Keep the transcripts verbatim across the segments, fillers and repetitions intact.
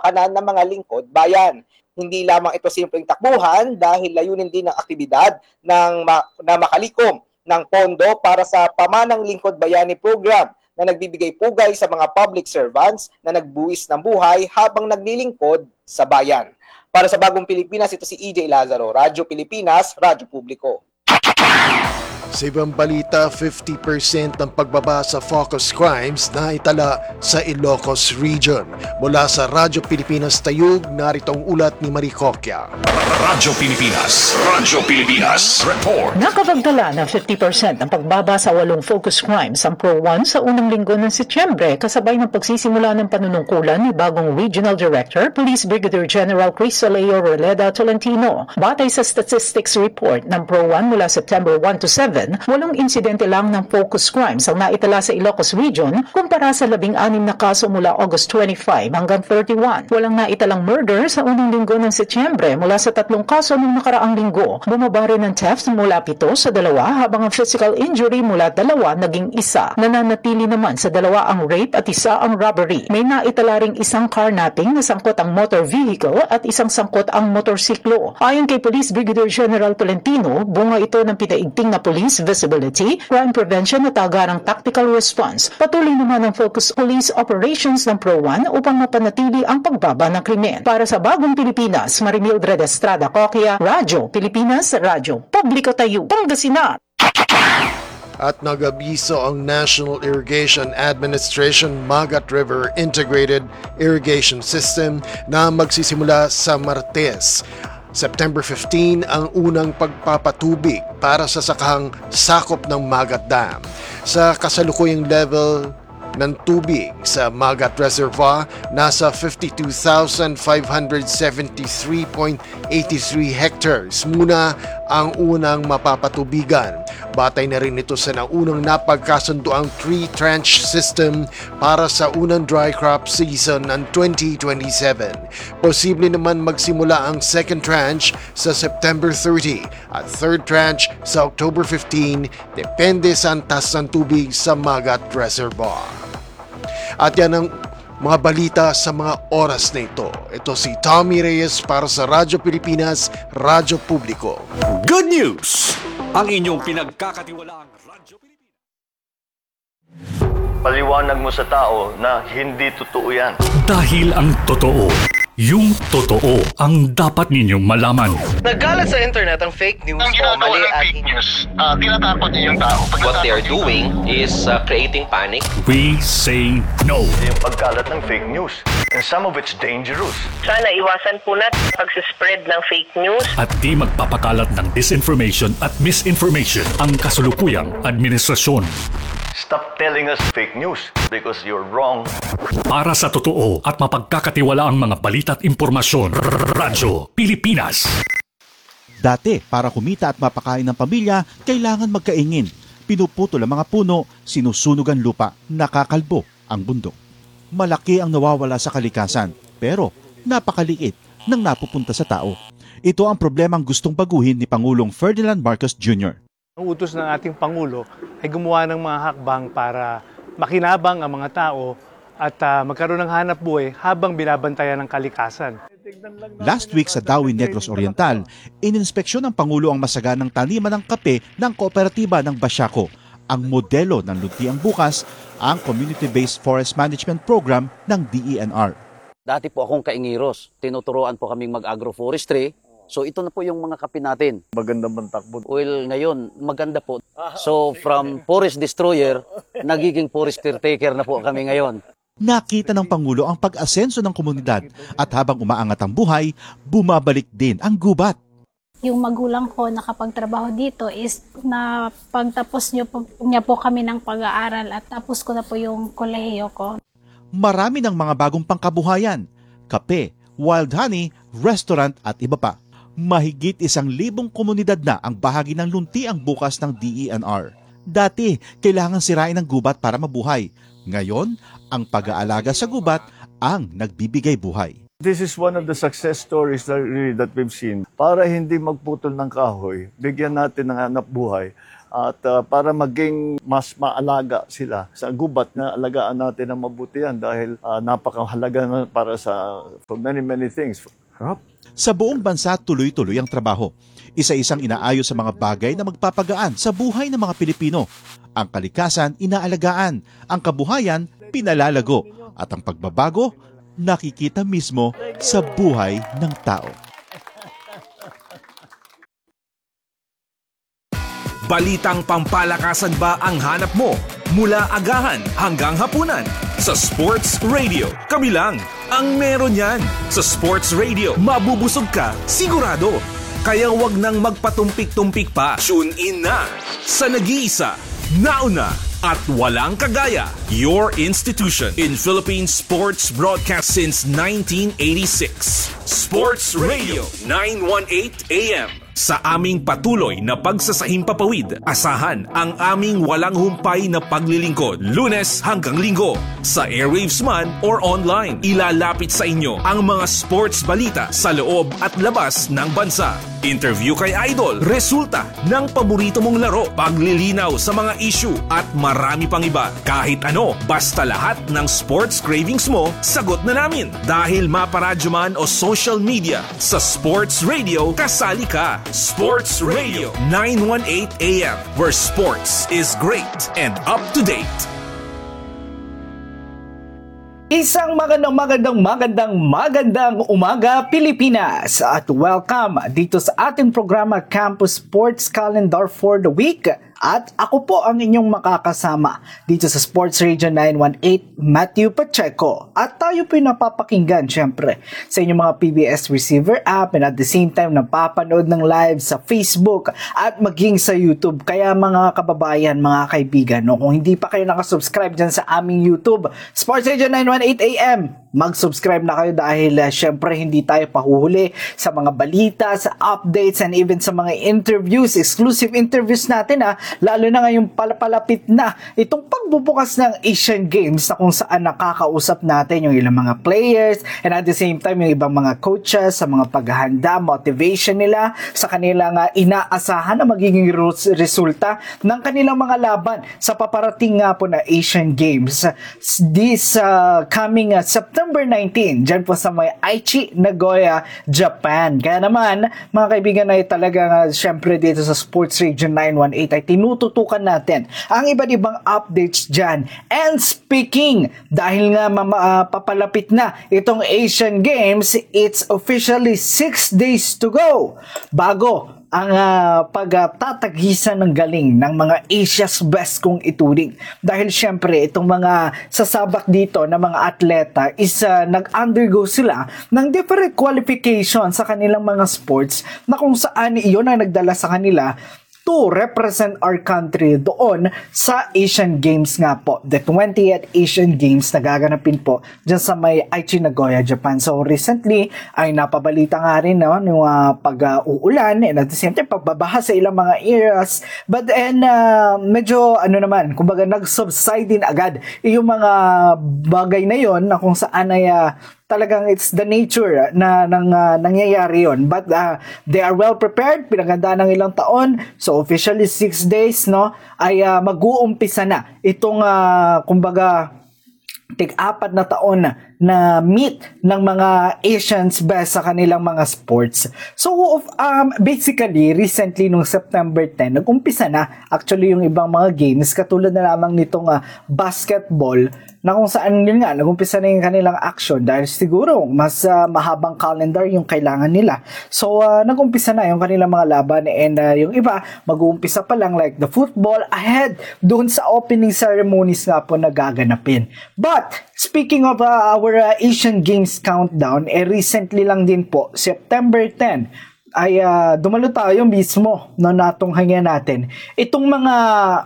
kapakanan ng mga lingkod bayan. Hindi lamang ito simpleng takbuhan dahil layunin din ng aktibidad ng ma- na makalikom ng pondo para sa Pamanang Lingkod Bayani Program na nagbibigay pugay sa mga public servants na nagbuwis ng buhay habang naglilingkod sa bayan. Para sa Bagong Pilipinas, ito si E J Lazaro, Radyo Pilipinas, Radyo Publiko. Sa ibang balita, fifty percent ng pagbaba sa focus crimes na itala sa Ilocos Region. Mula sa Radyo Pilipinas Tayug, narito ang ulat ni Marie Cocchia. Radyo Pilipinas, Radyo Pilipinas, report. Nakapagdala ng fifty percent ang pagbaba sa walong focus crimes ang Pro one sa unang linggo ng Setyembre kasabay ng pagsisimula ng panunungkulan ni bagong Regional Director, Police Brigadier General Crisoleo Roleda Tolentino. Batay sa statistics report ng Pro one mula September one to seven, walong insidente lang ng focus crimes ang naitala sa Ilocos Region kumpara sa labing anim na kaso mula August twenty-five hanggang thirty-one. Walang naitalang murder sa unang linggo ng Setyembre mula sa tatlong kaso noong nakaraang linggo. Bumaba rin ng theft mula pito sa dalawa habang ang physical injury mula dalawa naging isa. Nananatili naman sa dalawa ang rape at isa ang robbery. May naitala ring isang carnapping na sangkot ang motor vehicle at isang sangkot ang motorsiklo. Ayon kay Police Brigadier General Tolentino, bunga ito ng pinaigting na police visibility, crime prevention at agarang tactical response. Patuloy naman ang focus police operations ng Pro one upang mapanatili ang pagbaba ng krimen. Para sa Bagong Pilipinas, Marimildred Estrada Cocchia, Radyo Pilipinas, Radyo Publiko Tayo, Pangasinan. At nag-abiso ang National Irrigation Administration Magat River Integrated Irrigation System na magsisimula sa Martes. September fifteenth ang unang pagpapatubig para sa sakahang sakop ng Magat Dam. Sa kasalukuyang level ng tubig sa Magat Reservoir, nasa fifty-two thousand five hundred seventy-three point eight three hectares muna ang unang mapapatubigan. Batay na rin ito sa naunang napagkasunduang three-tranche system para sa unang dry crop season ng twenty twenty-seven. Posible naman magsimula ang second tranche sa September thirtieth at third tranche sa October fifteenth, depende sa antas ng tubig sa Magat Reservoir. At yan ang mga balita sa mga oras na ito. Ito si Tommy Reyes para sa Radyo Pilipinas, Radyo Publiko. Good news! Ang inyong pinagkakatiwalaang Radyo Pilipinas. Paliwanag mo sa tao na hindi totoo yan. Dahil ang totoo, yung totoo ang dapat ninyong malaman. Nagkalat sa internet ang fake news Ang o ginagawa mali ng at fake news, uh, tinatakot niyo yung tao. Pag What they are natatakot yung doing tao, is uh, creating panic. We say no. Yung pagkalat ng fake news. And some of it's dangerous. Sana iwasan po natin pag-spread ng fake news. At di magpapakalat ng disinformation at misinformation ang kasulukuyang administrasyon. Stop telling us fake news because you're wrong. Para sa totoo at mapagkakatiwalaang mga balita at impormasyon, Radyo Pilipinas. Dati, para kumita at mapakain ng pamilya, kailangan magkaingin. Pinuputol ang mga puno, sinusunog ang lupa, nakakalbo ang bundok. Malaki ang nawawala sa kalikasan, pero napakaliit nang napupunta sa tao. Ito ang problemang gustong baguhin ni Pangulong Ferdinand Marcos Junior Ang utos ng ating Pangulo ay gumawa ng mga hakbang para makinabang ang mga tao at uh, magkaroon ng hanap buhay habang binabantayan ng kalikasan. Last week sa Dawi Negros Oriental, ininspeksyon ng Pangulo ang masaganang taniman ng kape ng kooperatiba ng Basyaco. Ang modelo ng Luntiang Bukas, ang Community-Based Forest Management Program ng D E N R. Dati po akong kaingiros. Tinuturoan po kaming mag-agroforestry. So ito na po yung mga kape natin. Maganda bang takbo? Well, ngayon, maganda po. So from forest destroyer, nagiging forest caretaker na po kami ngayon. Nakita ng Pangulo ang pag-asenso ng komunidad at habang umaangat ang buhay, bumabalik din ang gubat. Yung magulang ko nakapagtrabaho dito is na pagtapos niyo po, niya po kami ng pag-aaral at tapos ko na po yung kolehiyo ko. Marami ng mga bagong pangkabuhayan, kape, wild honey, restaurant at iba pa. Mahigit isang libong komunidad na ang bahagi ng Luntiang Bukas ng D E N R. Dati, kailangan sirain ang gubat para mabuhay. Ngayon, ang pag-aalaga sa gubat ang nagbibigay buhay. This is one of the success stories that, really, that we've seen. Para hindi magputol ng kahoy, bigyan natin ng hanap buhay at uh, para maging mas maalaga sila sa gubat na alagaan natin ng mabuti yan dahil uh, napakahalaga na para sa for many many things. Rob? Sa buong bansa, tuloy-tuloy ang trabaho. Isa-isang inaayos sa mga bagay na magpapagaan sa buhay ng mga Pilipino. Ang kalikasan, inaalagaan. Ang kabuhayan, pinalalago. At ang pagbabago, nakikita mismo sa buhay ng tao. Balitang pampalakasan ba ang hanap mo? Mula agahan hanggang hapunan. Sa Sports Radio, kami lang ang meron yan. Sa Sports Radio, mabubusog ka, sigurado. Kaya wag nang magpatumpik-tumpik pa. Tune in na sa nag-iisa, nauna, at walang kagaya. Your institution in Philippine sports broadcast since nineteen eighty-six. Sports Radio nine eighteen A M. Sa aming patuloy na pagsasahimpapawid, asahan ang aming walang humpay na paglilingkod, Lunes hanggang Linggo. Sa airwaves man or online, ilalapit sa inyo ang mga sports balita sa loob at labas ng bansa. Interview kay Idol, resulta ng paborito mong laro, paglilinaw sa mga issue at marami pang iba. Kahit ano, basta lahat ng sports cravings mo, sagot na namin. Dahil maparadyo man o social media, sa Sports Radio, kasali ka. Sports Radio nine eighteen A M, where sports is great and up to date. Isang magandang magandang magandang magandang umaga Pilipinas at welcome dito sa ating programa Campus Sports Calendar for the Week. At ako po ang inyong makakasama dito sa Sports Radio nine eighteen, Matthew Pacheco. At tayo po yung napapakinggan syempre sa inyong mga P B S receiver app and at the same time napapanood ng live sa Facebook at maging sa YouTube. Kaya mga kababayan, mga kaibigan, no, kung hindi pa kayo nakasubscribe dyan sa aming YouTube, Sports Radio nine eighteen A M, mag-subscribe na kayo dahil uh, syempre hindi tayo pahuhuli sa mga balita, sa updates and even sa mga interviews, exclusive interviews natin ha. Lalo na ngayong palapalapit na itong pagbubukas ng Asian Games na kung saan nakakausap natin yung ilang mga players and at the same time yung ibang mga coaches sa mga paghahanda, motivation nila sa kanilang uh, inaasahan na magiging resulta ng kanilang mga laban sa paparating nga po na Asian Games this uh, coming uh, September nineteenth dyan po sa may Aichi, Nagoya, Japan. Kaya naman mga kaibigan ay talagang uh, syempre dito sa Sports Radio nine eighteen ay tinututukan natin ang iba't ibang updates dyan. And speaking, dahil nga mama, uh, papalapit na itong Asian Games, it's officially six days to go bago ang uh, pagtatagisan ng galing ng mga Asia's best kung ituring. Dahil syempre, itong mga sasabak dito na mga atleta is uh, nag-undergo sila ng different qualification sa kanilang mga sports na kung saan iyon ang nagdala sa kanila to represent our country doon sa Asian Games nga po. The twentieth Asian Games na gaganapin po dyan sa may Aichi, Nagoya, Japan. So recently ay napabalita nga rin no, yung uh, pag-uulan uh, and at the same time pagbabaha sa ilang mga areas. But then uh, medyo ano naman, kumbaga nag-subside din agad yung mga bagay na yon na kung saan ay uh, talagang it's the nature na nang uh, nangyayari yon. But uh, they are well prepared, pinaghandaan ng ilang taon. So officially six days no ay uh, mag-uumpisa na itong uh, kumbaga tig-apat na taon na, na meet ng mga Asians best sa kanilang mga sports. So um, basically recently nung September tenth nag-umpisa na actually yung ibang mga games katulad na lamang nitong uh, basketball na kung saan yun nga, nag-umpisa na yung kanilang action dahil siguro mas uh, mahabang calendar yung kailangan nila. So, uh, nag-umpisa na yung kanilang mga laban and uh, yung iba, mag-uumpisa pa lang like the football ahead doon sa opening ceremonies nga po na gaganapin. But, speaking of uh, our uh, Asian Games countdown, eh recently lang din po, September tenth, ay uh, dumalo tayo mismo no, natunghayan natin itong mga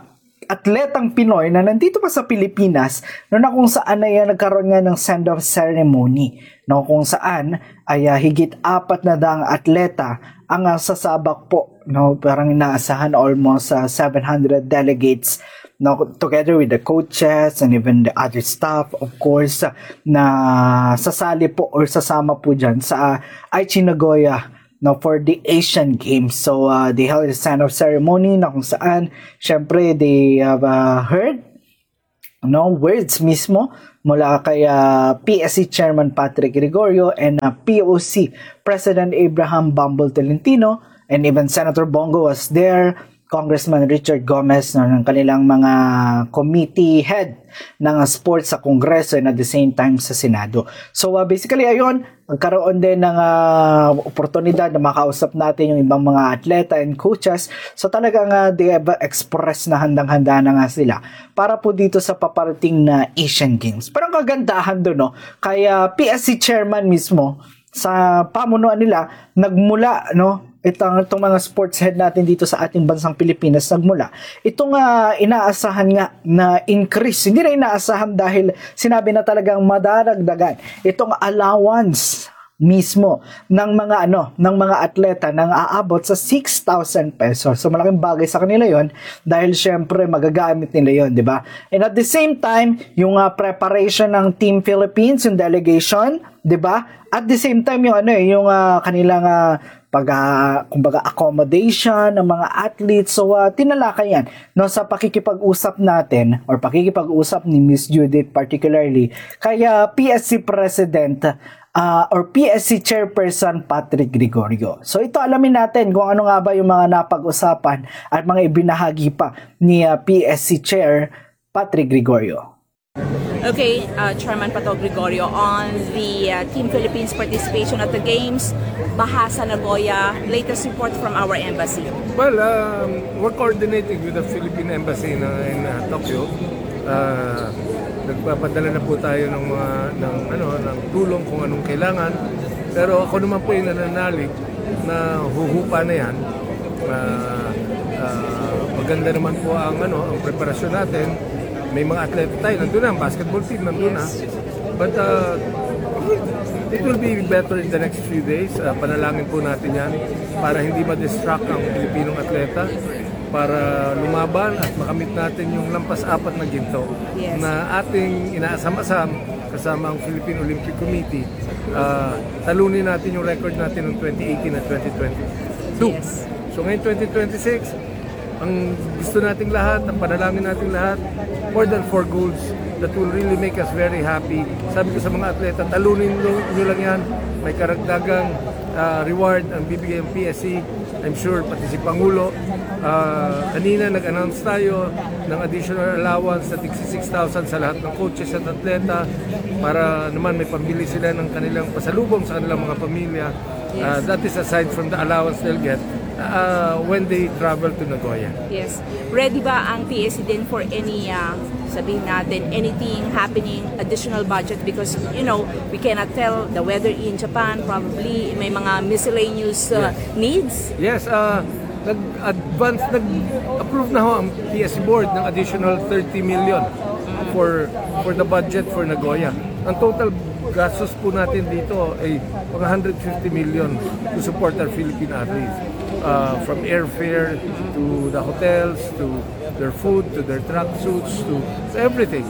atletang Pinoy na nandito pa sa Pilipinas no, na kung saan ay uh, nagkaroon nga ng send-off ceremony no, kung saan ay uh, higit apat na daang atleta ang uh, sasabak po no, parang inaasahan almost uh, seven hundred delegates no, together with the coaches and even the other staff of course uh, na sasali po or sasama po dyan sa uh, Aichi, Nagoya no, for the Asian Games. So uh, they held a stand-off ceremony na kung saan syempre they have uh, heard no words mismo mula kay uh, P S C Chairman Patrick Gregorio and uh, P O C President Abraham Bumble Tolentino, and even Senator Bongo was there, Congressman Richard Gomez, no, ng kanilang mga committee head ng uh, sports sa Kongreso and at the same time sa Senado. So uh, basically ayun, nagkaroon din ng uh, oportunidad na makausap natin yung ibang mga atleta and coaches. So talagang uh, they have expressed na handang-handa na nga sila para po dito sa paparating na Asian Games. Parang kagandahan doon, no? Kaya P S C chairman mismo sa pamunuan nila nagmula, no, itong, itong mga sports head natin dito sa ating bansang Pilipinas nagmula itong uh, inaasahan nga na increase, hindi na inaasahan dahil sinabi na talagang madaragdagan itong allowance mismo ng mga ano ng mga atleta nang aabot sa six thousand pesos. So malaking bagay sa kanila 'yon dahil syempre magagamit nila 'yon, 'di ba? And at the same time, yung uh, preparation ng Team Philippines, yung delegation, 'di ba? At the same time yung ano eh, yung uh, kanilang uh, pag uh, kumbaga accommodation ng mga athletes. So uh, tinalakay yan no sa pakikipag-usap natin or pakikipag-usap ni Miss Judith particularly kaya P S C President Uh, or P S C Chairperson Patrick Gregorio. So ito alamin natin kung ano nga ba yung mga napag-usapan at mga ibinahagi pa ni uh, P S C Chair Patrick Gregorio. Okay, uh, Chairman Pato Gregorio, on the uh, Team Philippines participation at the Games, Bahasa Nagoya, latest report from our embassy. Well, um, we're coordinating with the Philippine Embassy in, uh, in uh, Tokyo. Uh, Nagpapadala na po tayo ng mga ng ano ng tulong kung anong kailangan. Pero ako naman po yung nananalig na huhupa na yan. Uh, uh, maganda naman po ang ano ang preparasyon natin. May mga atleta tayo nandun na, ang basketball team nandun na. But uh, it will be better in the next few days. Uh, panalangin po natin yan para hindi ma-distract ang Pilipinong atleta, para lumaban at makamit natin yung lampas apat na ginto yes. na ating inaasam-asam kasama ang Philippine Olympic Committee. Uh, talunin natin yung record natin noong twenty eighteen at twenty twenty-two. Yes. So ngayon twenty twenty-six, ang gusto nating lahat, ang panalangin nating lahat, more than four goals that will really make us very happy. Sabi ko sa mga atleta, talunin nyo lang yan. May karagdagang uh, reward ang bibigay ng P S C. I'm sure pati si Pangulo. Uh, kanina nag-announce tayo ng additional allowance na six thousand sa lahat ng coaches at atleta para naman may pambili sila ng kanilang pasalubong sa kanilang mga pamilya. Uh, that is aside from the allowance they'll get uh, when they travel to Nagoya. Yes. Ready ba ang P S C din for any, uh, sabihin natin, anything happening, additional budget? Because, you know, we cannot tell the weather in Japan. Probably may mga miscellaneous uh, yes. needs. Yes. Uh, nag-advance, nag-approve na ho ang P S C board ng additional thirty million for for the budget for Nagoya. Ang total gastos po natin dito ay mga one hundred fifty million to support our Philippine athletes. Uh, from airfare to the hotels, to their food, to their track suits, to, to everything.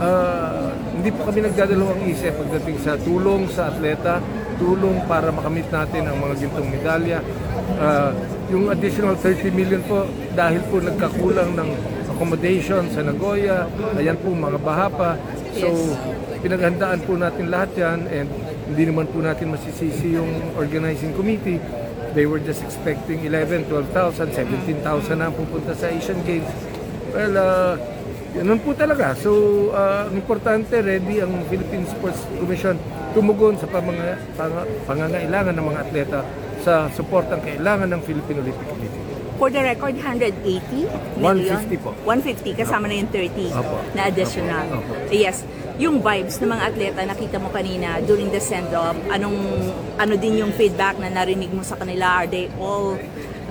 Uh, hindi po kami nagdadalawang isip pagdating sa tulong sa atleta, tulong para makamit natin ang mga gintong medalya. Uh, yung additional thirty million po dahil po nagkakulang ng accommodation sa Nagoya, ayan po mga baha pa. So pinaghandaan po natin lahat yan and hindi naman po natin masisisi yung organizing committee. They were just expecting eleven, twelve thousand, seventeen thousand na pupunta sa Asian Games. Well, uh, ganun po talaga. So, uh, importante, ready ang Philippine Sports Commission tumugon sa pamanga, pang, pangangailangan ng mga atleta sa suportang kailangan ng Philippine Olympic Committee. For the record, one hundred eighty million? one fifty po. one fifty, kasama na yung thirty Opo. Na additional. Opo. Opo. Yes. Yung vibes ng mga atleta, nakita mo kanina during the send-off, anong, ano din yung feedback na narinig mo sa kanila? Are they all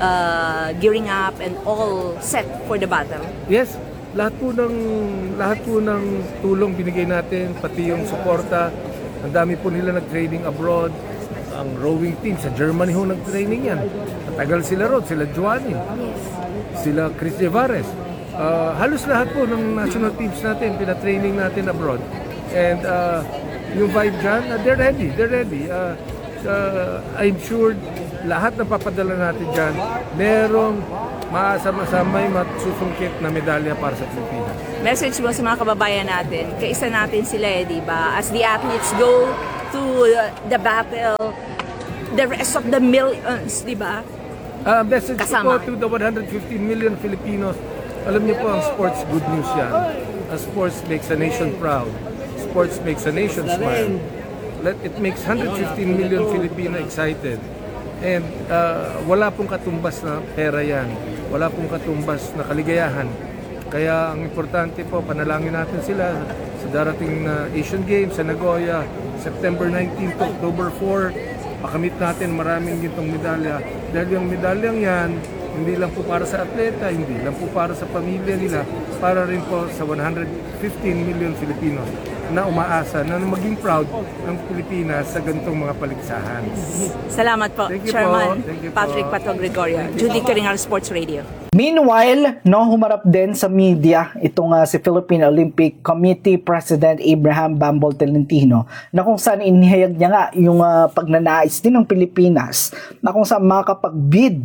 uh, gearing up and all set for the battle? Yes. Lahat po ng, lahat po ng tulong binigay natin, pati yung suporta. Ang dami po nila nag-training abroad. Ang rowing team sa Germany ho nag-training yan. Matagal sila ron, sila Giovanni, sila Chris Jevares. Uh, halos lahat po ng national teams natin, pina-training natin abroad. And uh, yung vibe dyan, uh, they're ready, they're ready. Uh, uh, I'm sure lahat na papadala natin dyan, merong maasama-samay matsusungkit na medalya para sa Pilipinas. Message mo sa mga kababayan natin, kaisa natin sila eh, di ba? As the athletes go to the battle, the rest of the millions, di ba? Uh, message Kasama. po to the one hundred fifteen million Filipinos. Alam niyo po, ang sports, good news yan. Ang sports makes a nation proud. Sports makes a nation smile. Let, it makes one hundred fifteen million Filipino excited. And uh, wala pong katumbas na pera yan. Wala pong katumbas na kaligayahan. Kaya ang importante po, panalangin natin sila sa darating na Asian Games sa Nagoya, September nineteenth to October fourth. Makamit natin maraming gintong medalya. Dahil yung medalyang yan, hindi lang po para sa atleta, hindi lang po para sa pamilya nila, para rin po sa one hundred fifteen million Filipinos na umaasa na maging proud ng Pilipinas sa ganitong mga paligsahan. Salamat po, Thank you Chairman po. Thank you po. Patrick Pato Gregorio. Judy Karingal, Sports Radio. Meanwhile, no, humarap din sa media itong uh, si Philippine Olympic Committee President Abraham Bambol Tolentino na kung saan inihayag niya nga yung uh, pagnanais din ng Pilipinas na kung saan makapag-bid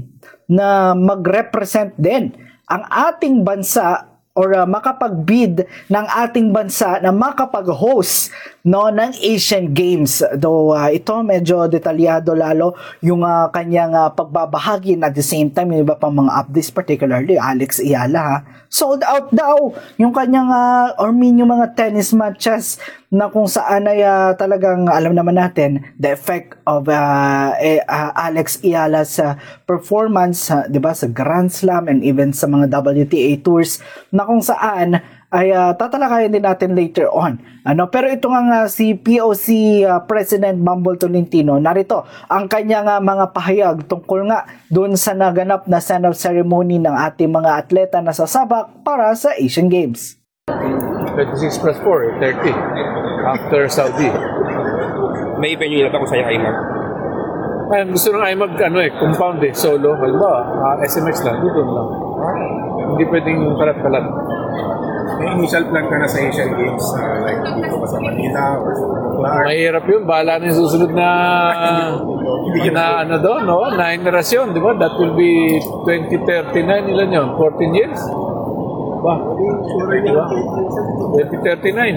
na mag-represent din ang ating bansa or uh, makapag-bid ng ating bansa na makapag-host no ng Asian Games. Though uh, ito medyo detalyado lalo yung uh, kanyang uh, pagbabahagi and at the same time yung iba pang mga updates, particularly Alex Ayala ha. Sold out daw yung kanyang uh, or mean yung mga tennis matches na kung saan ay uh, talagang alam naman natin the effect of uh, eh, uh, Alex Ayala's uh, performance uh, 'di ba sa Grand Slam and even sa mga W T A tours na kung saan ay uh, tatalakayin din natin later on. Ano, pero ito nga uh, si P O C uh, President Bambol Tolentino, narito ang kanyang uh, mga pahayag tungkol nga doon sa naganap na send-off ceremony ng ating mga atleta na sasabak para sa Asian Games. twenty-six plus four, thirty after Saudi. May venue na ba kung sa'yo I M A G? Ay, gusto ng I M A G, ano eh, compound eh, solo. Halimbawa, uh, S M X lang, dito lang. Hindi pwedeng kalat-kalat. May initial plan ka na sa Asian Games, uh, like dito ka sa Manila or sa Clark? Mahirap yun, bahala na yung susunod na na ano doon, no? Na generasyon, di ba? That will be twenty thirty-nine, ilan yun? fourteen years? Ba? Diba? twenty thirty-nine.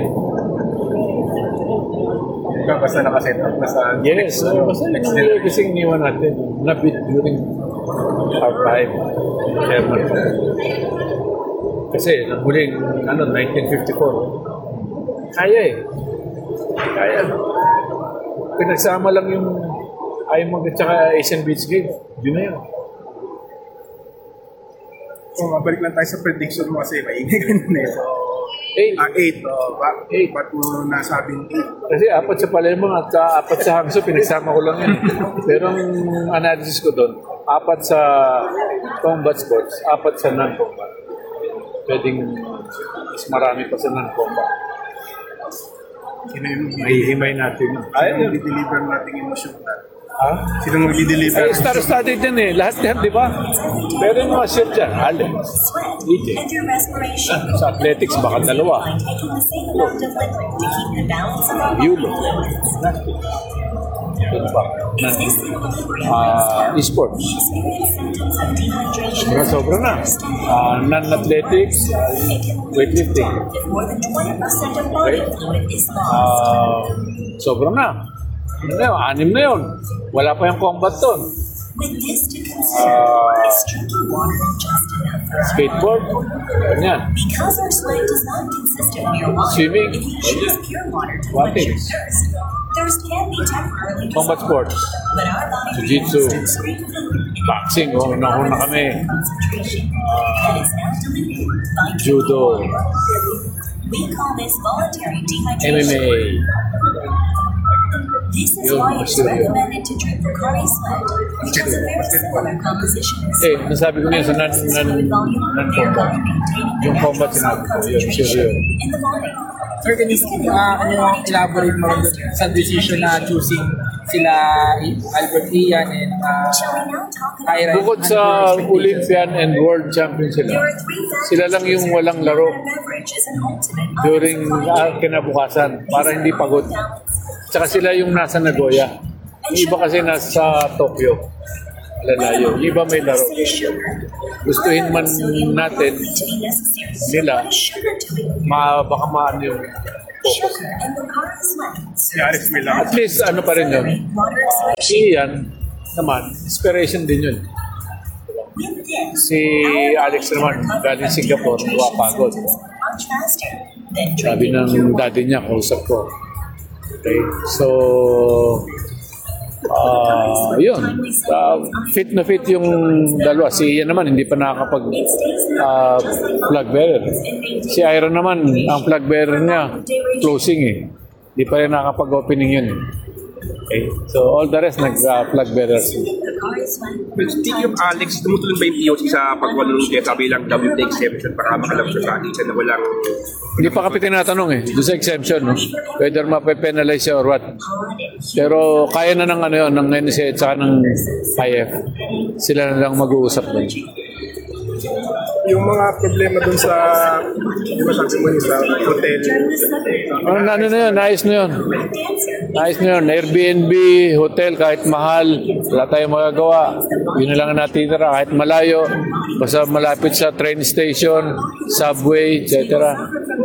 Basta nakaset up na sa yes, next, uh, basta next yung level. kasing iniwan natin, nabit during our time. Chairman. Kasi, nang huling, ano, nineteen fifty-four. Kaya eh. Kaya. Pinagsama lang yung I M A G at saka Asian Beach Games. Yun na yun. So, mabalik lang tayo sa prediction mo kasi maingay ganun eh. So, eight. Ah, eight. Oh, ba- eight. Ba't mo nasabing eight? Kasi apat sa Palermo at uh, apat sa Hangso, pinagsama ko lang yun. Pero ang analysis ko doon, apat sa combat sports, apat sa non-combat. Pwedeng mas marami pa sa non-combat. Sino yung mahihimay natin yun. Sino yung deliver natin emosyon natin? Ha? Sino mag-deliver? Ay, star-studded din eh. Lahat yan, di ba? Pero yung mga sure dyan, Alex, E J. Sa athletics, baka dalawa. Yulo. Ano ba? Uh, e-sports. Sobra, sobra na. Uh, non-athletics, uh, weightlifting. Okay? Uh, sobra na. Ano na yun? Anim na yun. Wala pa yung combat doon. Uh, skateboard. Ganyan. Swimming. Watting. Combat sports. Jiu-jitsu. Boxing. Oh, nauna kami. Uh, judo. M M A. Yun, sure yun. Eh, nasabi ko niya sa non, non, non-combat. Yung combat sinabi ko, yun, sure yun. Sir, can you, uh, can you elaborate more sa decision na choosing sila Albert Ian and uh, Ira? Bukod sa Olympian and World Champion sila, sila lang yung walang laro during uh, kinabukasan para hindi pagod. Tsaka sila yung nasa Nagoya. Yung iba kasi nasa Tokyo. Lalayo. Yung iba may laro. Gustuhin man natin nila, ma, baka maano yung focus. At least ano pa rin yun. Si Ian naman, inspiration din yun. Si Alex naman, galing Singapore, wapagod. Sabi ng daddy niya, kausap ko. Okay, so, ah, uh, yun. Uh, fit na fit yung dalawa. Si Ian naman, hindi pa nakakapag uh, flag bearer. Si Iron naman, ang flag bearer niya, closing eh. Hindi pa rin nakakapag-opening yun. Okay, so all the rest nag-flag uh, bearers. Well, speaking of Alex, tumutulong ba yung P O C sa pagwalong kaya sabi lang W T exemption para makalam siya sa atin na walang... Hindi pa kami tinatanong eh, doon sa exemption, no? Whether mape-penalize siya or what. Pero kaya na ng ano yun, ng N S A at saka ng I F. Sila na lang mag-uusap doon. Yung mga problema dun sa, di ba sabi mo sa hotel? Ano, ano na yun, ayos na yun. Ayos na yun, Airbnb, hotel, kahit mahal, wala tayong magagawa. Yun na lang ang natitira, kahit malayo, basta malapit sa train station, subway, et cetera.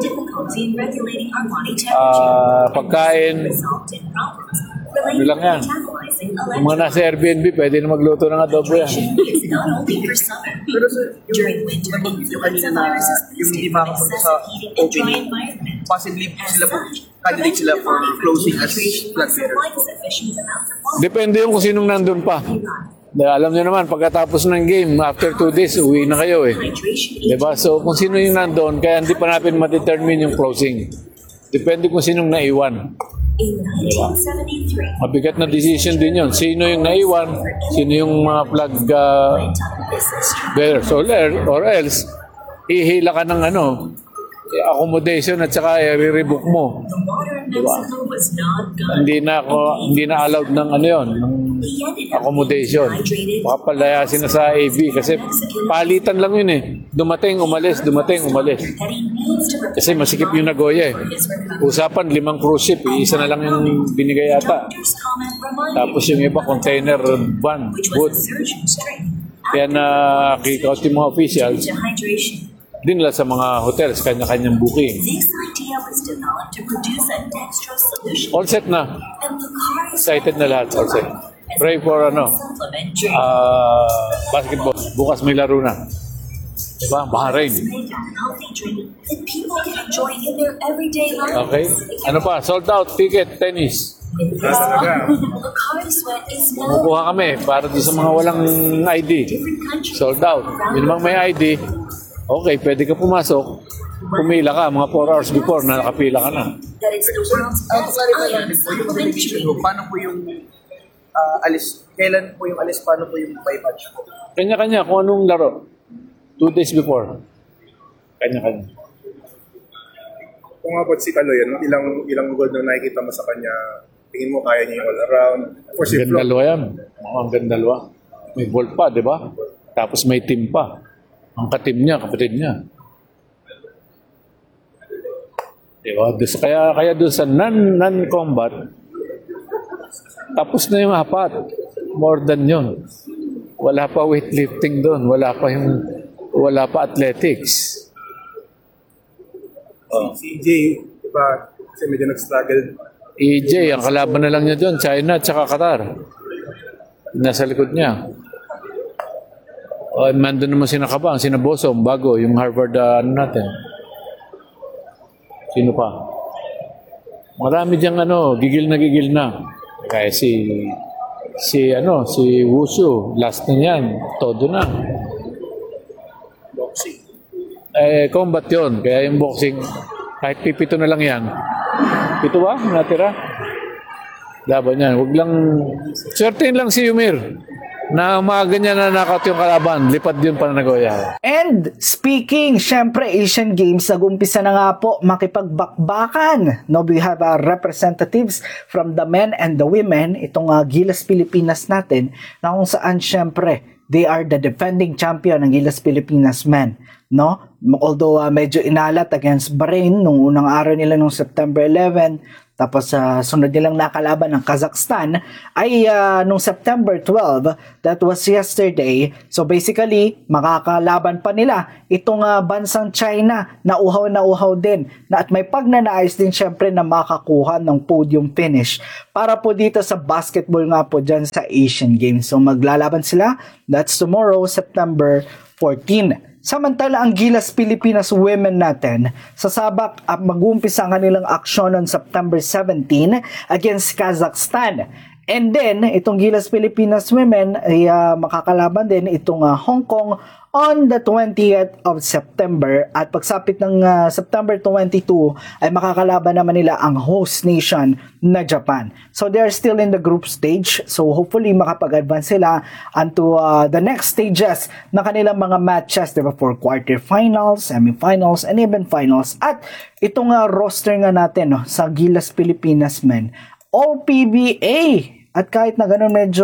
Uh, pagkain, ano lang yan. Yung mga nasa Airbnb, pwede na magluto ng adobo yan. Pero sir, yung, yung kanina na yung hindi makapunta sa opening, possibly sila po, candidate sila for closing as flag bearer. Depende yung kung sinong nandun pa. Alam niyo naman, pagkatapos ng game, after two days, uwi na kayo eh. Diba? So, kung sino yung nandun, kaya hindi pa natin ma-determine yung closing. Depende kung sinong naiwan. Diba? Mabigat na decision din yun. Sino yung naiwan, sino yung mga flag uh, bearers. Or, or else, ihila ka ng ano, accommodation at saka i-rebook mo. Diba? Hindi na ako, hindi na allowed ng ano yun, ng accommodation. Baka palayasin na sa A B kasi palitan lang yun eh. Dumating, umalis, dumating, umalis. Kasi masikip yung Nagoya eh. Usapan, limang cruise ship, isa na lang yung binigay yata. Tapos yung iba, container van, boat. Kaya nakikot yung mga officials, dinala sa mga hotels, kanya-kanyang booking. All set na. Excited na lahat, all set. Pray for ano, uh, basketball. Bukas may laro na. Diba? Bahrain. Okay. Ano pa? Sold out ticket, tennis. Kumukuha kami para di sa mga walang I D. Sold out. Yun namang may I D, okay, pwede ka pumasok. Pumila ka, mga four hours before na nakapila ka na. Ang clarify natin po, yung relegation mo, paano po yung uh, alis, kailan po yung alis, paano po yung by match po? Kanya-kanya, kung anong laro. Two days before. Kanya-kanya. Kung nga po si Kaloy, ano, ilang, ilang goal na nakikita mo sa kanya, tingin mo kaya niya yung all around? For si Ganda dalawa yan. Ang ganda dalawa. May ball pa, di ba? Tapos may team pa. Ang katim niya, kapatid niya. Diba? Dus, kaya, kaya doon sa non, non-combat, tapos na yung apat. More than yun. Wala pa weightlifting doon. Wala pa yung, wala pa athletics. Oh. Si E J, diba, kasi medyo nag-struggle. E J, ang kalaban na lang niya doon, China at saka Qatar. Nasa likod niya. O, man doon naman sinakabang, sinabosom, bago, yung Harvard, uh, ano natin. Sino pa? Marami diyang ano, gigil na gigil na. Kaya si, si ano, si Wushu, last na yan, todo na. Boxing. Eh, combat yun. Kaya yung boxing, kahit pipito na lang yan. Pito ba? Natira? Laban yan. Huwag lang, swertein lang si Yumir. Na umaga niya na knockout yung kalaban, lipad yun pa na Nagoya. And speaking, syempre Asian Games, nag-umpisa na nga po makipagbakbakan. No, we have our representatives from the men and the women, itong uh, Gilas Pilipinas natin, na kung saan syempre, they are the defending champion ng Gilas Pilipinas men. No? Although uh, medyo inalat against Bahrain nung unang araw nila nung September eleventh, Tapos uh, sunod nilang nakalaban ng Kazakhstan ay uh, nung September twelve, that was yesterday. So basically, makakalaban pa nila itong uh, bansang China na uhaw na uhaw din. Na at may pagnanais din syempre na makakuha ng podium finish para po dito sa basketball nga po dyan sa Asian Games. So maglalaban sila, that's tomorrow, September fourteen. Samantala ang Gilas Pilipinas women natin sa sabak at mag-uumpisa ang kanilang aksyon on September seventeen against Kazakhstan. And then, itong Gilas Pilipinas women ay uh, makakalaban din itong uh, Hong Kong on the twentieth of September. At pagsapit ng uh, September twenty-two ay makakalaban naman nila ang host nation na Japan. So they are still in the group stage. So hopefully makapag-advance sila onto uh, the next stages na kanilang mga matches, diba, for quarterfinals, semifinals, and even finals. At itong uh, roster nga natin no, sa Gilas Pilipinas men, all P B A. At kahit na ganun medyo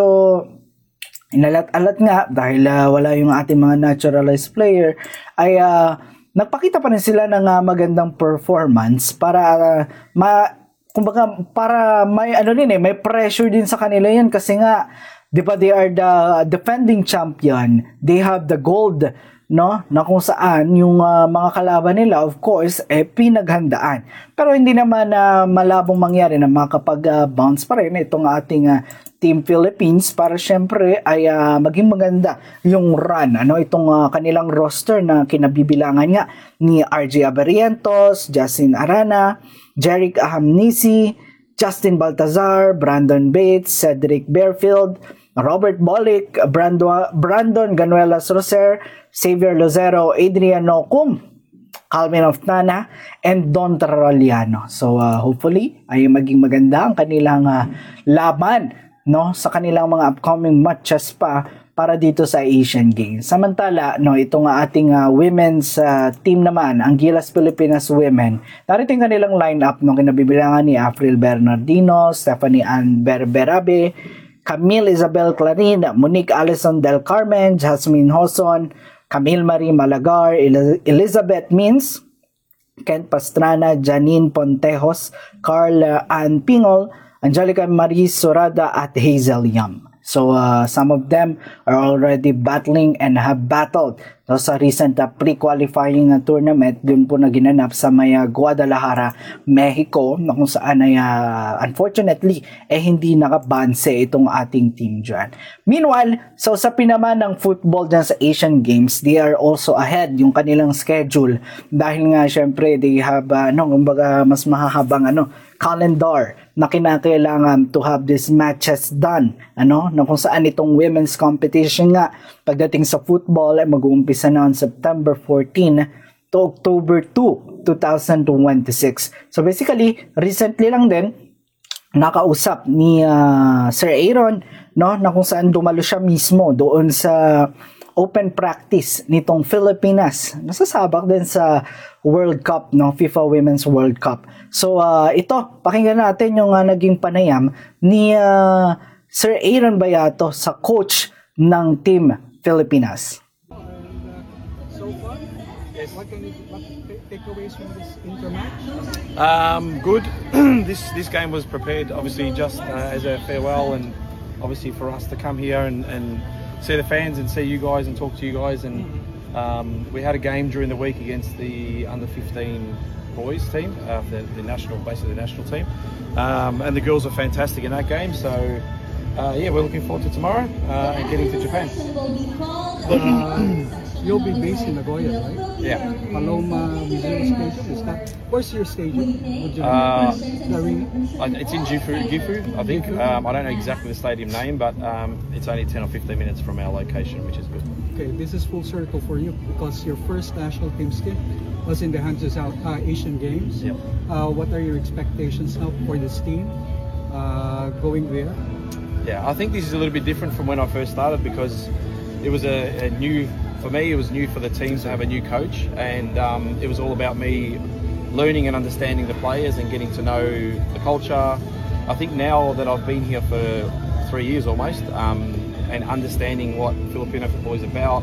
inalat-alat nga dahil uh, wala yung ating mga naturalized player, ay uh, nagpakita pa rin sila ng uh, magandang performance para uh, ma kumbaga para may ano din eh, may pressure din sa kanila yan kasi nga 'di ba they are the defending champion. They have the gold, no, na kung saan yung uh, mga kalaban nila of course eh pinaghandaan. Pero hindi naman uh, malabong mangyari na makapag-bounce uh, pa rin itong ating uh, Team Philippines para syempre ay uh, maging maganda yung run, ano, itong uh, kanilang roster na kinabibilangan nga ni R J Abarientos, Justin Arana, Jeric Ahamnisi, Justin Baltazar, Brandon Bates, Cedric Bearfield, Robert Bolick, Brando, Brandon Ganuelas Roser, Xavier Lozero, Adrian Nocum, Calvin Oftana, and Don Taroliano. So uh, hopefully ay maging maganda ang kanilang uh, laban, no, sa kanilang mga upcoming matches pa para dito sa Asian Games. Samantala, no, itong ating uh, women's uh, team naman, ang Gilas Pilipinas Women, narito yung kanilang lineup no, kinabibilangan ni April Bernardino, Stephanie Ann Berberabe, Camille Isabel Clarin, Monique Alison Del Carmen, Jasmine Hoson, Camille Marie Malagar, El- Elizabeth Mins, Kent Pastrana, Janine Pontejos, Carl uh, Ann Pingol, Angelica Marie Sorada at Hazel Yam. So uh, some of them are already battling and have battled no, sa recent uh, pre-qualifying uh, tournament dun po na ginanap sa may uh, Guadalajara, Mexico, na kung saan ay uh, unfortunately eh hindi nakabanse itong ating team dyan. Meanwhile, sa so, usapin naman ng football dyan sa Asian Games, they are also ahead yung kanilang schedule dahil nga syempre they have uh, no, kumbaga mas mahahabang ano, calendar na kinakailangan to have these matches done, ano, na kung saan itong women's competition nga pagdating sa football ay mag-uumpisa na on September fourteen to October second, twenty twenty-six. So basically, recently lang din nakausap ni uh, Sir Aaron, no, na kung saan dumalo siya mismo doon sa open practice nitong Pilipinas. Nasasabak din sa World Cup, no, FIFA Women's World Cup. So uh, ito, pakinggan natin yung uh, naging panayam ni uh, Sir Aaron Bayato sa coach ng Team Pilipinas. So far, yes. What can you what takeaways from this intermatch? Um, good. this this game was prepared obviously just uh, as a farewell and obviously for us to come here and, and see the fans and see you guys and talk to you guys, and um, we had a game during the week against the under fifteen boys team, uh, the, the national, basically the national team, um, and the girls are fantastic in that game. So uh, yeah, we're looking forward to tomorrow uh, and getting to Japan. Uh, you'll be based in Nagoya, right? Yeah. Paloma Museum Stadium, is that? Where's your stadium? Uh, the it's in Gifu, Gifu I think. Um, I don't know exactly the stadium name, but um, it's only ten or fifteen minutes from our location, which is good. Okay, this is full circle for you because your first national team stint was in the Hanses uh, Asian Games. Yep. Uh, what are your expectations now for this team uh, going there? Yeah, I think this is a little bit different from when I first started because it was a, a new, for me, it was new for the teams to have a new coach, and um, it was all about me learning and understanding the players and getting to know the culture. I think now that I've been here for three years almost, um, and understanding what Filipino football is about,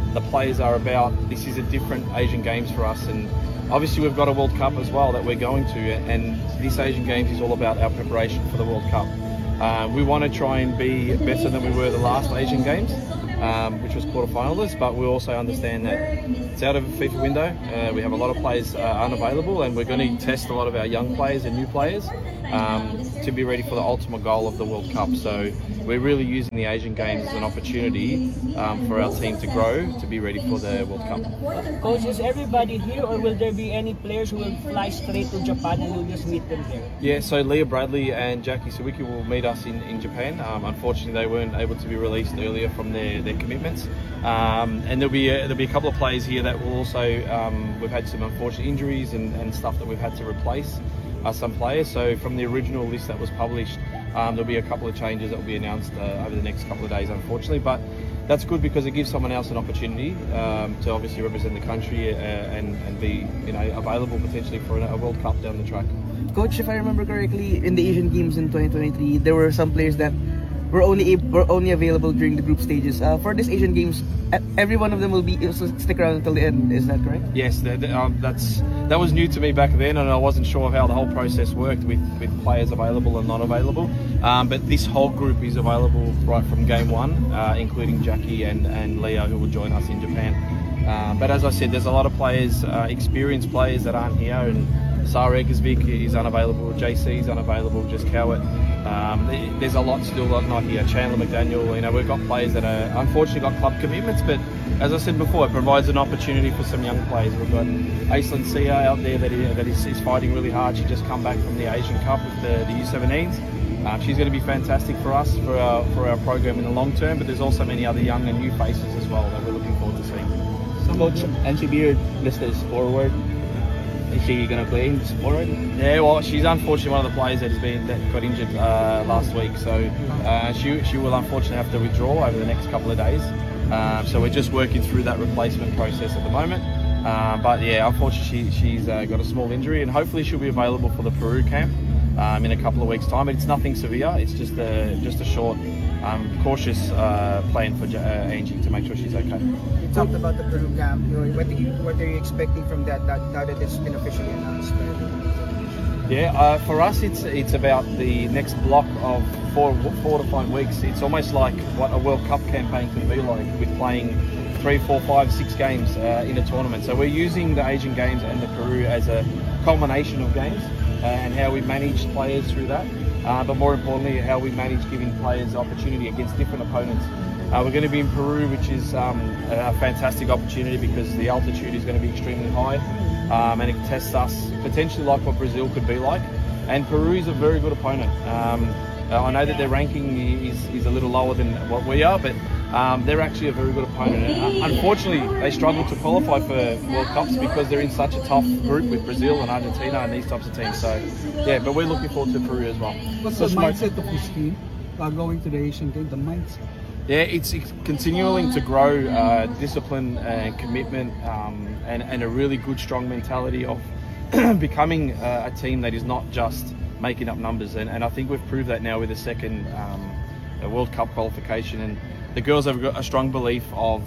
the players are about. This is a different Asian Games for us, and obviously we've got a World Cup as well that we're going to, and this Asian Games is all about our preparation for the World Cup. Uh, we want to try and be better than we were the last Asian Games, um, which was quarterfinalists, but we also understand that it's out of a FIFA window. Uh, we have a lot of players uh, unavailable, and we're going to test a lot of our young players and new players um, to be ready for the ultimate goal of the World Cup. So we're really using the Asian Games as an opportunity um, for our team to grow, to be ready for the World Cup. Coach, is everybody here, or will there be any players who will fly straight to Japan and you'll just meet them there? Yeah, so Leah Bradley and Jackie Sawicki will meet us in, in Japan. Um, unfortunately, they weren't able to be released earlier from their, their commitments. Um, and there'll be, a, there'll be a couple of players here that will also, um, we've had some unfortunate injuries and, and stuff that we've had to replace uh, some players. So from the original list that was published, um, there'll be a couple of changes that will be announced uh, over the next couple of days, unfortunately. But that's good because it gives someone else an opportunity um, to obviously represent the country uh, and, and be, you know, available potentially for a World Cup down the track. Coach, if I remember correctly, in the Asian Games in twenty twenty-three, there were some players that were only were only available during the group stages. Uh, for this Asian Games, every one of them will be stick around until the end. Is that correct? Yes, that, um, that's that was new to me back then, and I wasn't sure of how the whole process worked with, with players available and not available. Um, but this whole group is available right from game one, uh, including Jackie and, and Leo, who will join us in Japan. Um, but as I said, there's a lot of players, uh, experienced players that aren't here, and Sarah Eggersvik is unavailable, J C is unavailable, just Cowett. Um, there's a lot still not here. Chandler McDaniel, you know, we've got players that are unfortunately got club commitments, but as I said before, it provides an opportunity for some young players. We've got Aislinn Sia out there that, is, that is, is fighting really hard. She just come back from the Asian Cup with the, the U seventeens. Um, she's going to be fantastic for us, for our, for our program in the long term, but there's also many other young and new faces as well that we're looking forward to seeing. Coach, N C Beard listed as forward. Is she going to play forward? Yeah, well, she's unfortunately one of the players that has been that got injured uh, last week, so uh, she she will unfortunately have to withdraw over the next couple of days. Um, so we're just working through that replacement process at the moment. Uh, but yeah, unfortunately, she, she's uh, got a small injury, and hopefully she'll be available for the Peru camp um, in a couple of weeks' time. But it's nothing severe. It's just a just a short, um, cautious uh, plan for uh, Angie to make sure she's okay. You talked about the Peru camp. You know, what, are you, what are you expecting from that now that it's been officially announced? Yeah, uh, for us, it's it's about the next block of four four to five weeks. It's almost like what a World Cup campaign can be like, with playing three, four, five, six games uh, in a tournament. So we're using the Asian Games and the Peru as a culmination of games uh, and how we manage players through that. Uh, but more importantly, how we manage giving players opportunity against different opponents. Uh, we're going to be in Peru, which is um, a fantastic opportunity because the altitude is going to be extremely high, um, and it tests us potentially like what Brazil could be like. And Peru is a very good opponent. Um, I know that their ranking is, is a little lower than what we are, but um, they're actually a very good opponent. And, uh, unfortunately, they struggle to qualify for World Cups because they're in such a tough group with Brazil and Argentina and these types of teams. So, yeah, but we're looking forward to Peru as well. What's so the mindset of this team uh, going to the Asian Games? The mindset? Yeah, it's, it's continuing to grow uh, discipline and commitment um, and, and a really good, strong mentality of becoming uh, a team that is not just making up numbers. And, and I think we've proved that now with the second um, World Cup qualification. And the girls have got a strong belief of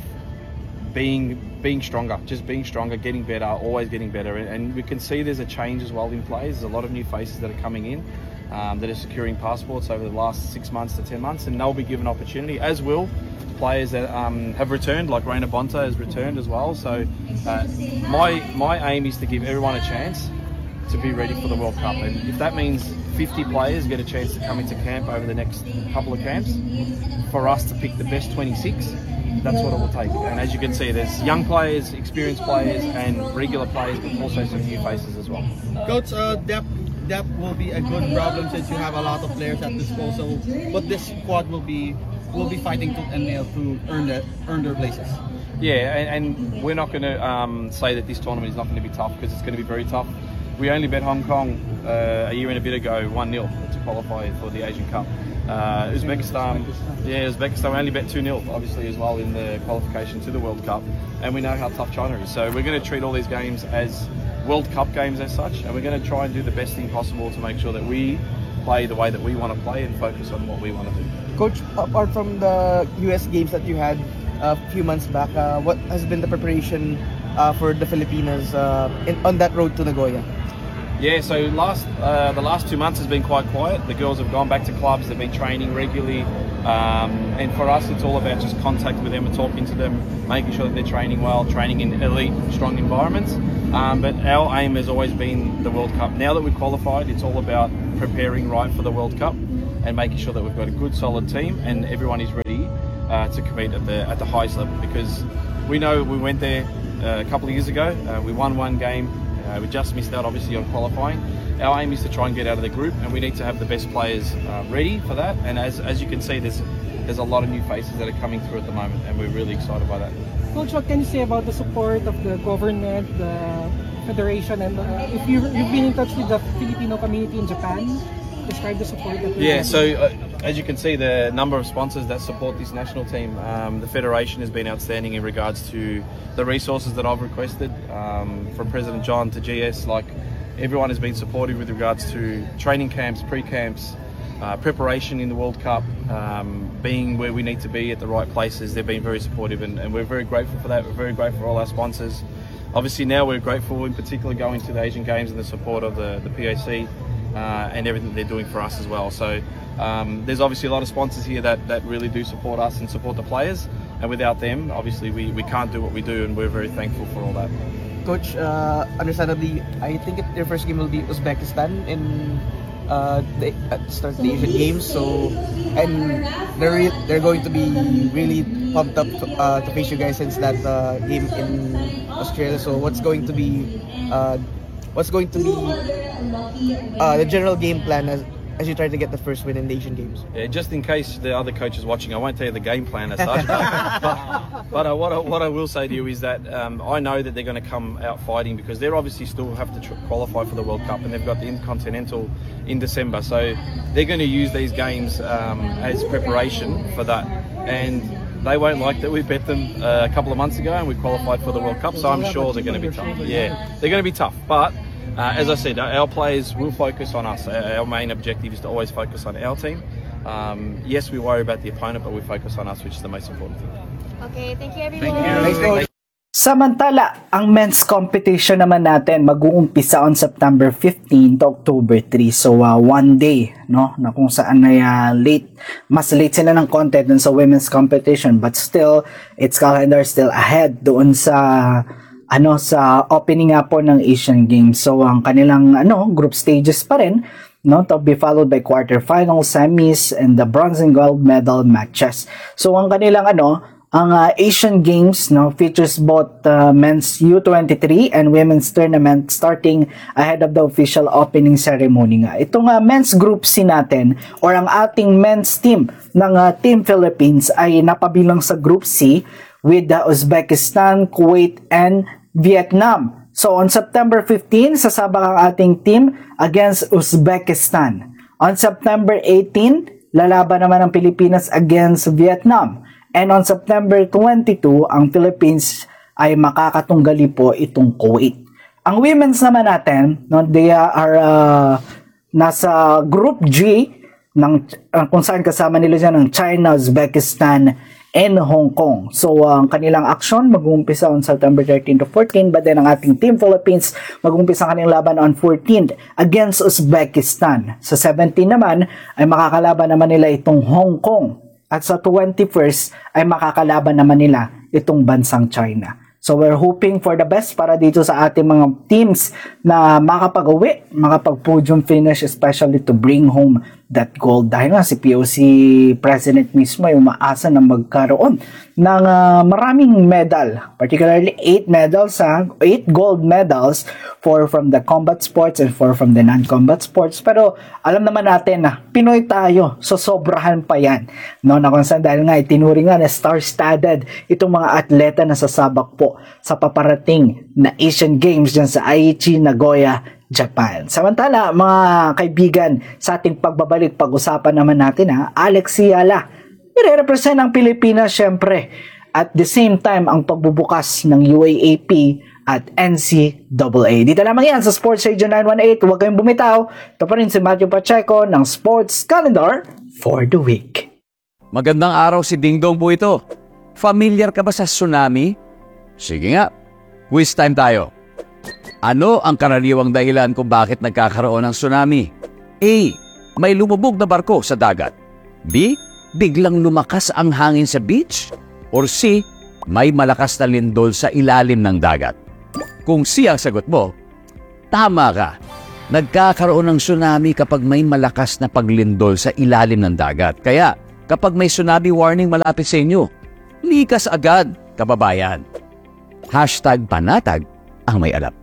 being being stronger, just being stronger, getting better, always getting better. And we can see there's a change as well in players. There's a lot of new faces that are coming in. Um, that are securing passports over the last six months to ten months, and they'll be given opportunity, as will players that um, have returned, like Reina Bonta has returned as well. So uh, my my aim is to give everyone a chance to be ready for the World Cup, and if that means fifty players get a chance to come into camp over the next couple of camps, for us to pick the best twenty-six, that's what it will take. And as you can see, there's young players, experienced players, and regular players, but also some new faces as well. Coach, uh, depth, depth will be a good problem since you have a lot of players at disposal, but this squad will be will be fighting tooth and nail to earn their earn their places. Yeah, and, and we're not going to um, say that this tournament is not going to be tough, because it's going to be very tough. We only bet Hong Kong uh, a year and a bit ago one nil to qualify for the Asian Cup. Uh, Uzbekistan, yeah, Uzbekistan we only bet two nil, obviously, as well in the qualification to the World Cup, and we know how tough China is. So we're going to treat all these games as World Cup games as such, and we're going to try and do the best thing possible to make sure that we play the way that we want to play and focus on what we want to do. Coach, apart from the U S games that you had a few months back, uh, what has been the preparation uh, for the Filipinas uh, in, on that road to Nagoya? Yeah, so last uh, the last two months has been quite quiet. The girls have gone back to clubs, they've been training regularly, um, and for us it's all about just contact with them and talking to them, making sure that they're training well, training in elite, strong environments. Um, but our aim has always been the World Cup. Now that we've qualified, it's all about preparing right for the World Cup and making sure that we've got a good, solid team and everyone is ready uh, to compete at the at the highest level. Because we know we went there uh, a couple of years ago, uh, we won one game. Uh, we just missed out, obviously, on qualifying. Our aim is to try and get out of the group, and we need to have the best players uh, ready for that. And as as you can see, there's there's a lot of new faces that are coming through at the moment, and we're really excited by that. Coach, what can you say about the support of the government, the federation, and uh, if you you've been in touch with the Filipino community in Japan? Describe the support that Yeah, so uh, as you can see, the number of sponsors that support this national team, um, the federation has been outstanding in regards to the resources that I've requested, um, from President John to G S. Like, everyone has been supportive with regards to training camps, pre-camps, uh, preparation in the World Cup, um, being where we need to be at the right places. They've been very supportive, and, and we're very grateful for that. We're very grateful for all our sponsors. Obviously now we're grateful in particular going to the Asian Games and the support of the, the P A C. Uh, and everything they're doing for us as well. So um, there's obviously a lot of sponsors here that, that really do support us and support the players, and without them obviously we, we can't do what we do, and we're very thankful for all that. Coach, uh, understandably, I think it, their first game will be Uzbekistan in uh, the at the start of the Asian Games, so and they're re- they're going to be really pumped up to, uh, to face you guys since that uh, game in Australia. So what's going to be uh, what's going to be uh, the general game plan as as you try to get the first win in the Asian Games? Yeah, just in case the other coaches watching, I won't tell you the game plan as such. but but uh, what, I, what I will say to you is that um, I know that they're going to come out fighting, because they're obviously still have to tr- qualify for the World Cup, and they've got the Intercontinental in December. So they're going to use these games um, as preparation for that. And they won't like that we bet them uh, a couple of months ago and we qualified for the World Cup, so I'm sure they're going to be tough. Yeah, they're going to be tough, but uh, as I said, our players will focus on us. Our main objective is to always focus on our team. Um, yes, we worry about the opponent, but we focus on us, which is the most important thing. Okay, thank you everyone. Thank you. Thank you. Samantala, ang men's competition naman natin mag-uumpisa on September fifteenth to October third. So uh, one day, no, na kung saan ay uh, late, mas late sila ng konti dun sa women's competition, but still its calendar still ahead doon sa ano sa opening nga po ng Asian Games. So ang kanilang ano group stages pa rin, no, to be followed by quarterfinals, semis, and the bronze and gold medal matches. So ang kanilang ano ang uh, Asian Games, no, features both uh, men's U twenty-three and women's tournament starting ahead of the official opening ceremony nga. Itong uh, men's group C natin, or ang ating men's team ng uh, Team Philippines ay napabilang sa Group C with uh, Uzbekistan, Kuwait, and Vietnam. So on September fifteenth, sasabak ang ating team against Uzbekistan. On September eighteenth, lalaban naman ang Pilipinas against Vietnam. And on September twenty-second, ang Philippines ay makakatunggali po itong Kuwait. Ang women's naman natin, no, they are uh, nasa Group G, ng, uh, kung saan kasama nila dyan ng China, Uzbekistan, and Hong Kong. So, ang uh, kanilang action mag-uumpisa on September thirteenth to fourteenth, but then ang ating Team Philippines mag-uumpisa ang kanilang laban on fourteenth against Uzbekistan. Sa seventeenth naman, ay makakalaban naman nila itong Hong Kong. At sa twenty-first ay makakalaban naman nila itong bansang China. So we're hoping for the best para dito sa ating mga teams na makapag-uwi, makapag-podium finish, especially to bring home that gold. Dahil nga si P O C President mismo ay umaasa na magkaroon ng uh, maraming medal, particularly eight medals, ha? eight gold medals, four from the combat sports and four from the non-combat sports. Pero alam naman natin na Pinoy tayo, so sobrahan pa yan. No, na kung saan dahil nga itinuring nga na star-studded itong mga atleta na sasabak po sa paparating na Asian Games dyan sa Aichi, Nagoya, Japan. Samantala, mga kaibigan, sa ating pagbabalik, pag-usapan naman natin ha, Alex Ciala, i-represent ang Pilipinas syempre. At the same time, ang pagbubukas ng U A A P at N C double A. Dito lamang yan sa Sports Radio nine one eight. Huwag kayong bumitaw. Ito pa rin si Matthew Pacheco ng Sports Calendar for the Week. Magandang araw, si Ding Dong po ito. Familiar ka ba sa tsunami? Sige nga, quiz time tayo. Ano ang karaniwang dahilan kung bakit nagkakaroon ng tsunami? A. May lumubog na barko sa dagat. B. Biglang lumakas ang hangin sa beach. Or C. May malakas na lindol sa ilalim ng dagat. Kung C ang sagot mo, tama ka. Nagkakaroon ng tsunami kapag may malakas na paglindol sa ilalim ng dagat. Kaya kapag may tsunami warning malapit sa inyo, likas agad, kababayan. Hashtag panatag ang may alam.